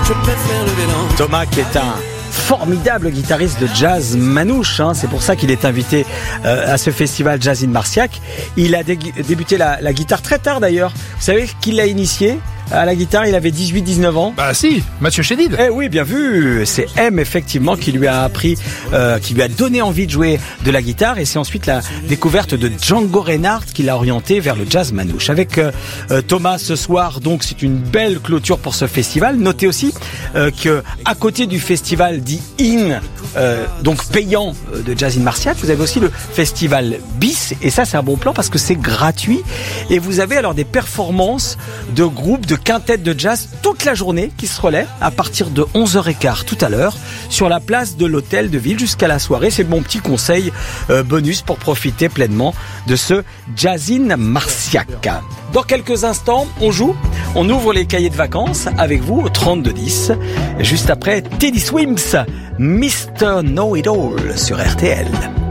Thomas qui est un formidable guitariste de jazz manouche, c'est pour ça qu'il est invité à ce festival Jazz in Marciac. Il a débuté la guitare très tard d'ailleurs. Vous savez qui l'a initié à la guitare? Il avait 18-19 ans. Bah si, Mathieu Chédid. Eh oui, bien vu. C'est M effectivement qui lui a appris, qui lui a donné envie de jouer de la guitare, et c'est ensuite la découverte de Django Reinhardt qui l'a orienté vers le jazz manouche. Avec Thomas ce soir, donc c'est une belle clôture pour ce festival. Notez aussi que à côté du festival dit In, donc payant de Jazz in Marciac, vous avez aussi le festival BIS, et ça c'est un bon plan parce que c'est gratuit, et vous avez alors des performances de groupes de quintettes de jazz toute la journée qui se relaient à partir de 11h15 tout à l'heure sur la place de l'hôtel de ville jusqu'à la soirée. C'est mon petit conseil bonus pour profiter pleinement de ce Jazz in Marciac. Dans quelques instants, on ouvre les cahiers de vacances avec vous au 3210, juste après Teddy Swims, Mr. Know It All sur RTL.